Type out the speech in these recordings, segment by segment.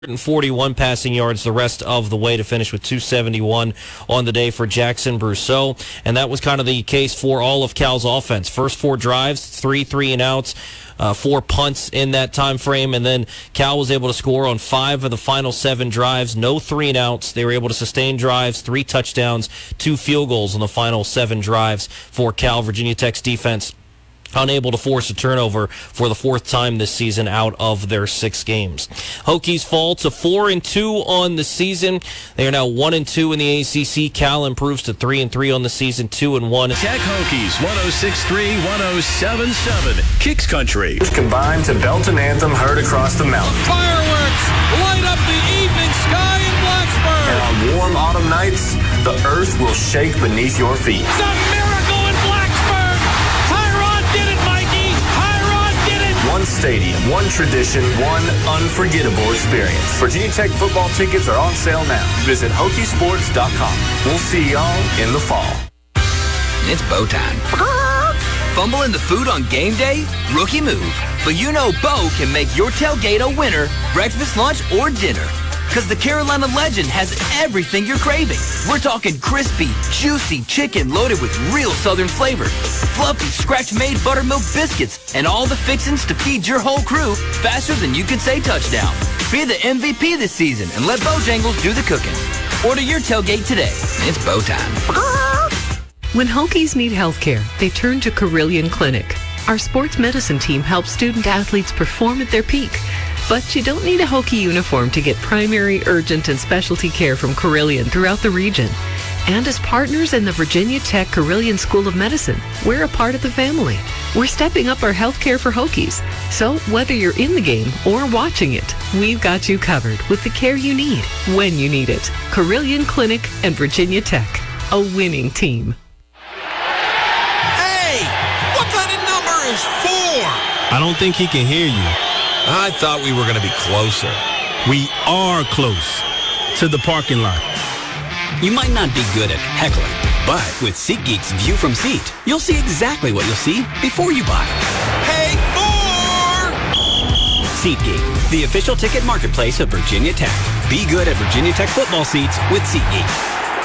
141 passing yards the rest of the way to finish with 271 on the day for Jackson Brousseau. And that was kind of the case for all of Cal's offense. First 4 drives, 3 3-and-outs, 4 punts in that time frame. And then Cal was able to score on 5 of the final 7 drives. No 3-and-outs. They were able to sustain drives, 3 touchdowns, 2 field goals on the final 7 drives for Cal. Virginia Tech's defense unable to force a turnover for the 4th time this season out of their 6 games. Hokies fall to 4-2 on the season. They are now 1-2 in the ACC. Cal improves to 3-3 on the season, 2-1. Tech Hokies 106.3, 107.7. Kicks Country. Combined to belt an anthem heard across the mountain. Fireworks light up the evening sky in Blacksburg. And on warm autumn nights, the earth will shake beneath your feet. It's a miracle in Blacksburg. Tyron did it, Mikey. Tyron did it. One stadium, one tradition, one unforgettable experience. Virginia Tech football tickets are on sale now. Visit Hokiesports.com. We'll see y'all in the fall. It's Bo time. Fumbling the food on game day? Rookie move. But you know Bo can make your tailgate a winner, breakfast, lunch, or dinner. Because the Carolina Legend has everything you're craving. We're talking crispy, juicy chicken loaded with real Southern flavor, fluffy, scratch-made buttermilk biscuits, and all the fixins to feed your whole crew faster than you can say touchdown. Be the MVP this season and let Bojangles do the cooking. Order your tailgate today. It's Bo time. When Hokies need health care, they turn to Carilion Clinic. Our sports medicine team helps student athletes perform at their peak. But you don't need a Hokie uniform to get primary, urgent, and specialty care from Carilion throughout the region. And as partners in the Virginia Tech Carilion School of Medicine, we're a part of the family. We're stepping up our health care for Hokies. So whether you're in the game or watching it, we've got you covered with the care you need when you need it. Carilion Clinic and Virginia Tech, a winning team. Hey, what kind of number is 4? I don't think he can hear you. I thought we were going to be closer. We are close to the parking lot. You might not be good at heckling, but with SeatGeek's View from Seat, you'll see exactly what you'll see before you buy. Hey, 4! SeatGeek, the official ticket marketplace of Virginia Tech. Be good at Virginia Tech football seats with SeatGeek.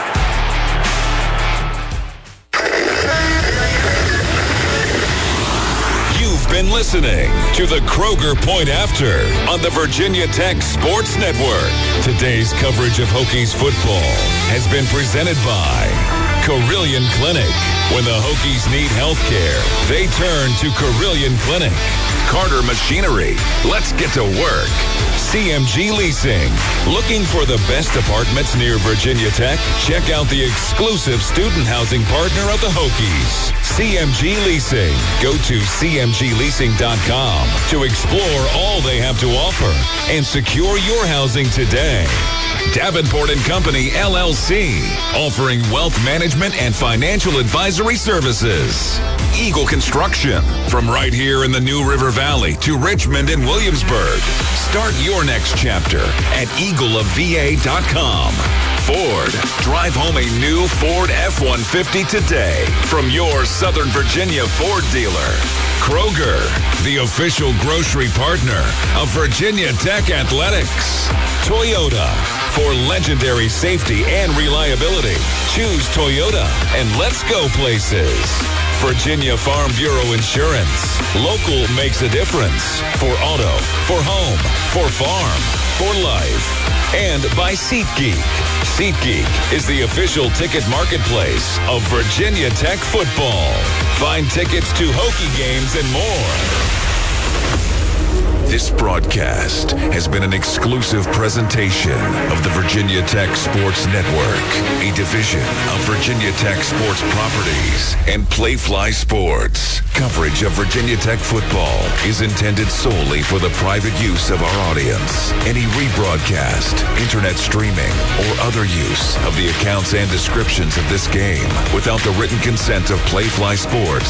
Been listening to the Kroger Point After on the Virginia Tech Sports Network. Today's coverage of Hokies football has been presented by Carilion Clinic. When the Hokies need health care, they turn to Carilion Clinic. Carter Machinery. Let's get to work. CMG Leasing. Looking for the best apartments near Virginia Tech? Check out the exclusive student housing partner of the Hokies, CMG Leasing. Go to cmgleasing.com to explore all they have to offer and secure your housing today. Davenport & Company, LLC, offering wealth management and financial advisory services. Eagle Construction, from right here in the New River Valley to Richmond and Williamsburg. Start your next chapter at eagleofva.com. Ford, drive home a new Ford F-150 today from your Southern Virginia Ford dealer. Kroger, the official grocery partner of Virginia Tech Athletics. Toyota, for legendary safety and reliability. Choose Toyota and let's go places. Virginia Farm Bureau Insurance. Local makes a difference. For auto, for home, for farm, for life. And by SeatGeek. SeatGeek is the official ticket marketplace of Virginia Tech football. Find tickets to Hokie games and more. This broadcast has been an exclusive presentation of the Virginia Tech Sports Network, a division of Virginia Tech Sports Properties and Playfly Sports. Coverage of Virginia Tech football is intended solely for the private use of our audience. Any rebroadcast, internet streaming, or other use of the accounts and descriptions of this game without the written consent of Playfly Sports